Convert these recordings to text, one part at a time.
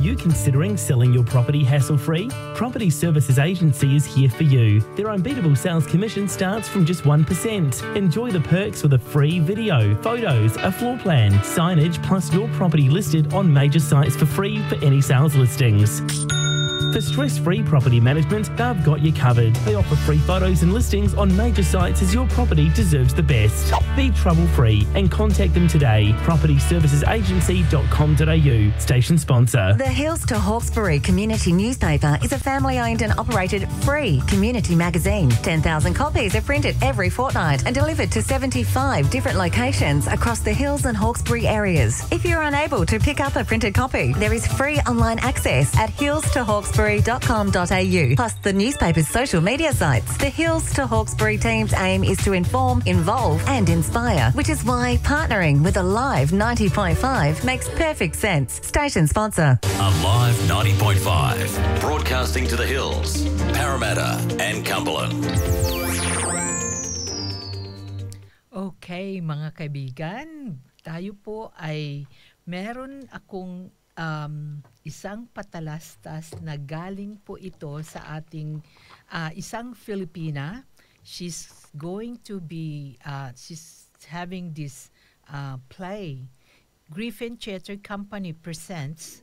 you considering selling your property hassle-free? Property Services Agency is here for you. Their unbeatable sales commission starts from just 1%. Enjoy the perks with a free video, photos, a floor plan, signage, plus your property listed on major sites for free for any sales listings. For stress-free property management, they've got you covered. They offer free photos and listings on major sites as your property deserves the best. Be trouble-free and contact them today. propertyservicesagency.com.au. Station sponsor. The Hills to Hawkesbury Community Newspaper is a family-owned and operated free community magazine. 10,000 copies are printed every fortnight and delivered to 75 different locations across the Hills and Hawkesbury areas. If you're unable to pick up a printed copy, there is free online access at hillstohawkesbury.com.au, plus the newspaper's social media sites. The Hills to Hawkesbury team's aim is to inform, involve and inspire, which is why partnering with Alive 90.5 makes perfect sense. Station sponsor. Alive 90.5, broadcasting to the Hills, Parramatta and Cumberland. Okay, mga kaibigan, tayo po ay meron akong isang patalastas na galing po ito sa ating isang Filipina. She's going to be, she's having this play. Griffin Theatre Company presents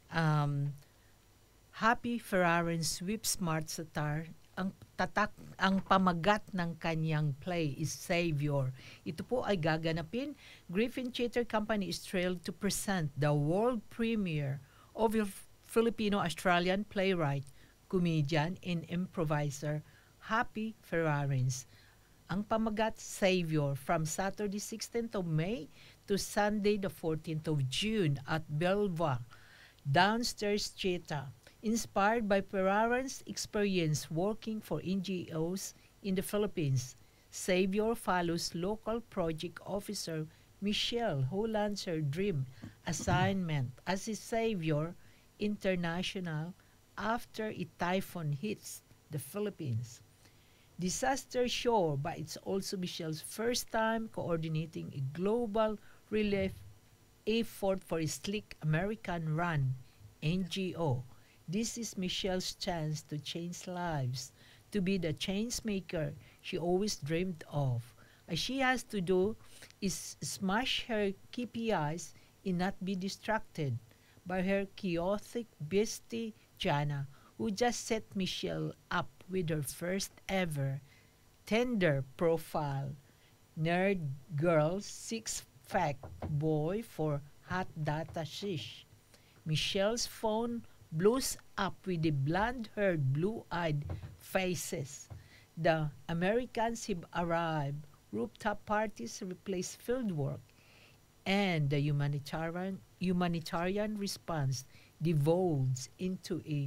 Happy Ferrarin Sweep Smart Satar. Ang pamagat ng kanyang play is Savior. Ito po ay gaganapin. Griffin Theatre Company is thrilled to present the world premiere of your Filipino-Australian playwright, comedian, and improviser, Happy Ferrarins. Ang pamagat, Savior, from Saturday 16th of May to Sunday the 14th of June at Belvoir, Downstairs Theatre. Inspired by Ferrarin's experience working for NGOs in the Philippines, Savior follows local project officer Michelle, who lands her dream assignment as a Savior International after a typhoon hits the Philippines. Disaster sure, but it's also Michelle's first time coordinating a global relief effort for a sleek American-run NGO. This is Michelle's chance to change lives, to be the change maker she always dreamed of. All she has to do is smash her KPIs and not be distracted by her chaotic bestie Jana, who just set Michelle up with her first ever Tinder profile. Nerd girl, six-pack boy for hot data shish. Michelle's phone blows up with the blonde-haired, blue-eyed faces. The Americans have arrived. Rooftop parties replace fieldwork, and the humanitarian response devolves into a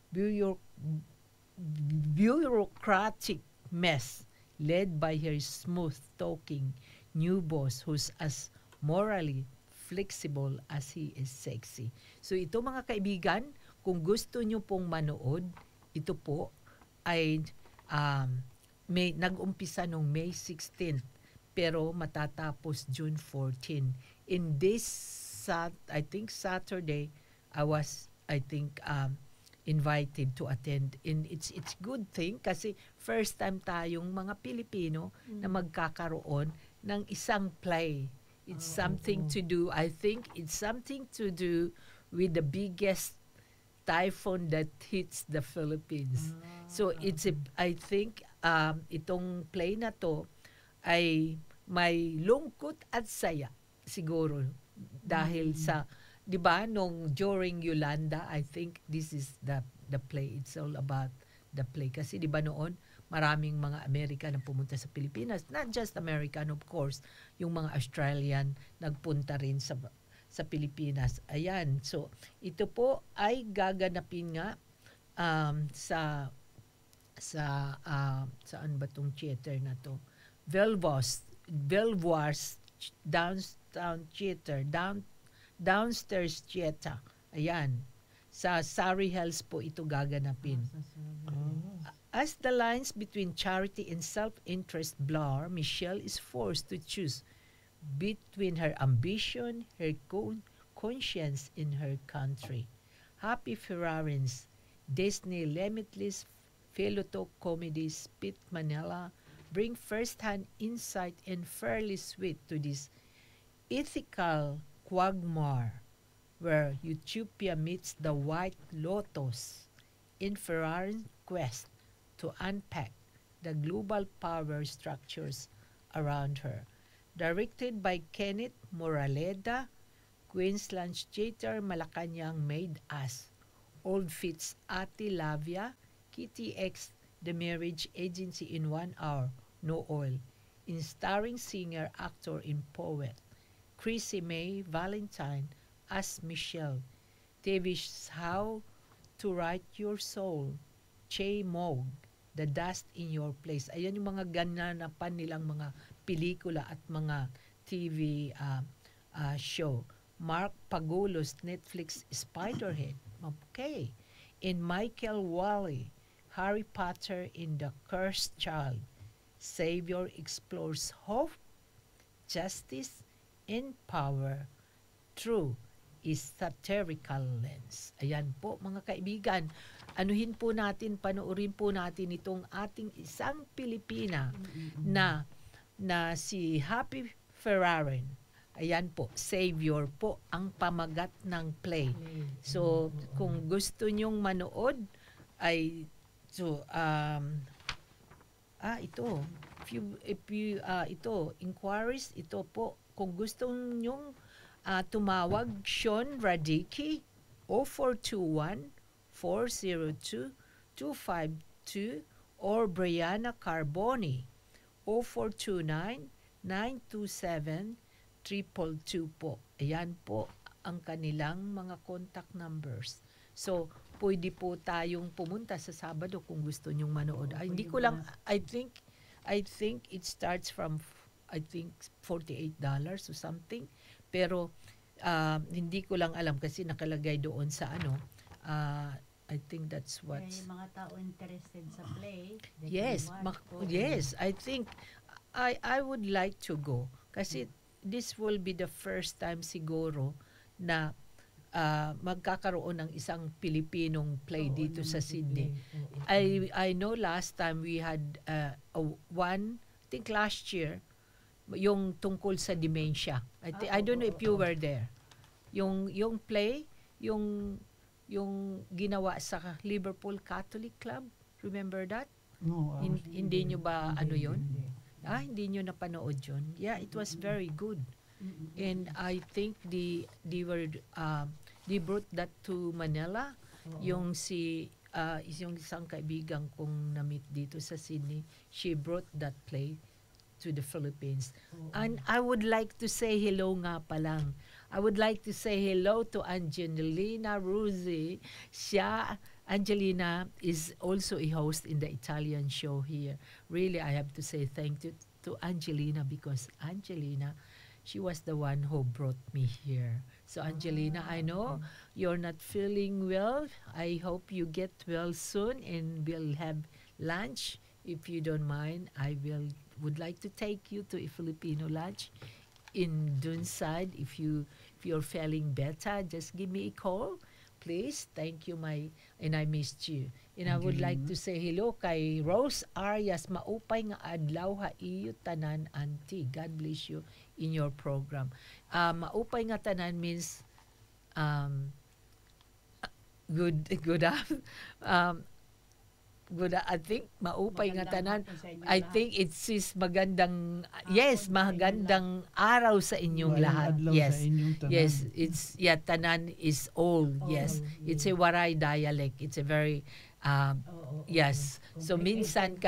bureaucratic mess led by her smooth-talking new boss who's as morally flexible as he is sexy. So ito mga kaibigan, kung gusto nyo pong manood, ito po ay may nag-umpisa nung May 16th pero matatapos June 14. In this I think Saturday I was invited to attend, and it's good thing kasi first time tayong mga Pilipino na magkakaroon ng isang play. It's something to do, I think it's something to do with the biggest typhoon that hits the Philippines. So I think itong play na to ay may lungkot at saya siguro dahil sa, 'di ba, nung during Yolanda, I think this is the play. It's all about the play kasi 'di ba noon maraming mga American na pumunta sa Pilipinas, not just American of course, yung mga Australian nagpunta rin sa Pilipinas. Ayan. So, ito po ay gaganapin nga saan ba tong theater na to? Belvoir's Downtown Theater, Downstairs Theater. Ayan. Sa Surrey Hills po ito gaganapin. As the lines between charity and self-interest blur, Michelle is forced to choose between her ambition, her conscience, and her country. Happy Ferrarians, Disney Limitless Philotalk Comedies, Pit Manila, bring first-hand insight and fairly sweet to this ethical quagmire where Utopia meets the White Lotus in Ferrari's quest to unpack the global power structures around her. Directed by Kenneth Moraleda, Queen's Lunch Theater Malacanang made us. Old Fits Ati Lavia, Kitty X, The Marriage Agency in 1 hour, No Oil. In starring singer, actor, and poet. Chrissy May Valentine as Michelle. Tavish How to Write Your Soul. Che Moog, The Dust in Your Place. Ayan yung mga gananapan nilang mga pelikula at mga TV show. Mark Pagulos, Netflix Spiderhead. Okay. In Michael Wally, Harry Potter in the Cursed Child. Savior explores hope, justice, and power through is satirical lens. Ayan po mga kaibigan. Anuhin po natin, panoorin po natin itong ating isang Pilipina na si Happy Ferrarin. Ayan po, Savior po ang pamagat ng play. So, kung gusto nyong manood, ay, so, ito, ito, inquiries, ito po, kung gusto nyong tumawag, Sean Radicki, 0421-402-252, or Brianna Carboni, 0429-927-222 po. Ayan po ang kanilang mga contact numbers. So, pwede po tayong pumunta sa Sabado kung gusto nyong manood. Ay, hindi ko lang, I think it starts from, I think, $48 or something. Pero, hindi ko lang alam kasi nakalagay doon sa I think that's what. Yung mga tao interested sa play. Yes, yes, I think I would like to go kasi this will be the first time siguro na magkakaroon ng isang Pilipinong play dito sa Sydney. I know last time we had one, I think last year, yung tungkol sa dementia. I don't know if you were there. Yung play, yung ginawa sa Liverpool Catholic Club. Remember that? No. Hindi nyo ba yun? Hindi nyo napanood yun? Yeah, it was very good. And I think they brought that to Manila. Yung isang kaibigan kong na-meet dito sa Sydney, she brought that play to the Philippines. And I would like to say hello nga pa lang. I would like to say hello to Angelina Ruzzi. Angelina is also a host in the Italian show here. Really, I have to say thank you to Angelina because Angelina, she was the one who brought me here. So Angelina, I know you're not feeling well. I hope you get well soon and we'll have lunch. If you don't mind, I would like to take you to a Filipino lunch in Dunside. If you're feeling better, just give me a call. Please, thank you and I missed you. And I would like to say hello kay Rose Arias, maupay nga adlaw ha iyo tanan auntie. God bless you in your program. Maupay nga tanan means good I think maupay nga tanan. I think it is magandang magandang araw sa inyong lahat. Yes. Yes, it's tanan is old. Yes. It's a Waray dialect. It's a very yes. So minsan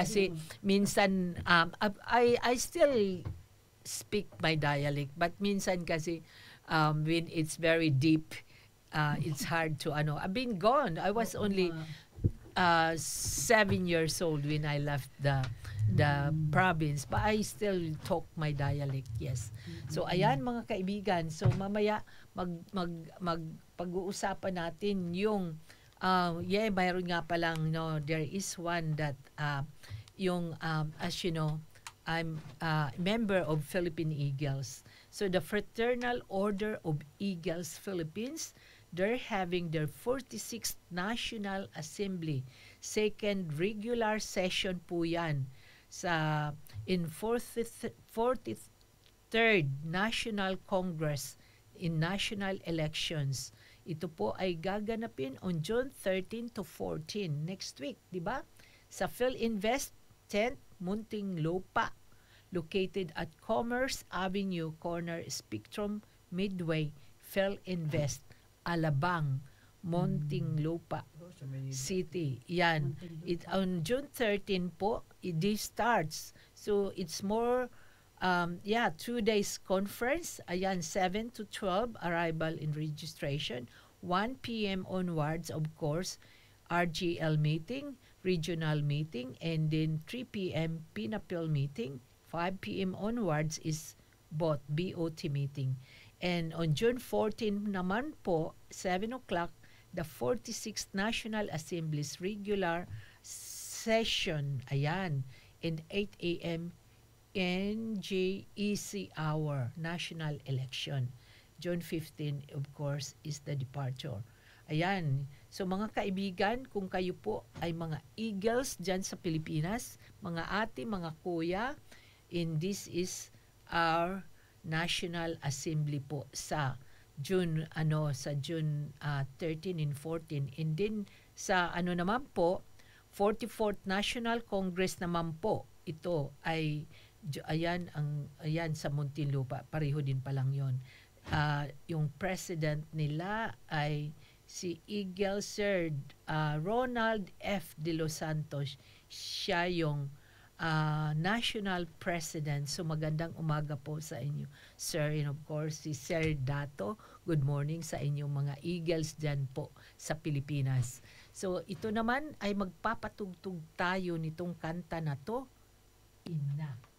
I still speak my dialect but minsan kasi when it's very deep it's hard to I've been gone. I was only 7 years old when I left the province, but I still talk my dialect. Yes. So ayan mga kaibigan. So mamaya pag-uusapan natin yung mayroon nga pa lang there is one that as you know, I'm a member of Philippine Eagles. So the Fraternal Order of Eagles Philippines, they're having their 46th National Assembly. Second regular session po yan sa in 43rd National Congress in national elections. Ito po ay gaganapin on June 13 to 14 next week, di ba? Sa PhilInvest 10th Muntinlupa, located at Commerce Avenue, corner Spectrum Midway, PhilInvest, Alabang, Muntinlupa City. Yan. On June 13 po, this starts. So it's more 2 days conference. Ayan, 7 to 12 arrival and registration. 1 p.m. onwards, of course, RGL meeting, regional meeting, and then 3 p.m. PINAPIL meeting. 5 p.m. onwards is BOT meeting. And on June 14 naman po, 7 o'clock, the 46th National Assembly's regular session. Ayan. And 8 a.m. NJEC hour, national election. June 15, of course, is the departure. Ayan. So mga kaibigan, kung kayo po ay mga Eagles dyan sa Pilipinas, mga ate, mga kuya, and this is our National Assembly po sa June 13 and 14. And then sa naman po, 44th National Congress naman po, ito ay ayan sa Muntinlupa, pareho din pa lang 'yon. Yung president nila ay si Eagle Sir Ronald F. De Los Santos. Siya yung national president. So magandang umaga po sa inyo, sir. And of course, si Sir Dato, good morning sa inyong mga Eagles dyan po sa Pilipinas. So ito naman ay magpapatugtog tayo nitong kanta na to, Ina.